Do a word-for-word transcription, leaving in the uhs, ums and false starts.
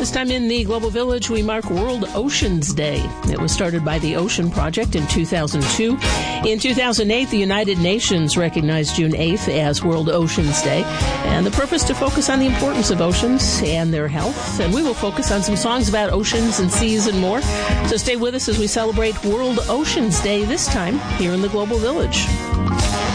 This time in the Global Village, we mark World Oceans Day. It was started by the Ocean Project in two thousand two. In two thousand eight, the United Nations recognized June eighth as World Oceans Day, and the purpose to focus on the importance of oceans and their health. And we will focus on some songs about oceans and seas and more. So stay with us as we celebrate World Oceans Day, this time here in the Global Village.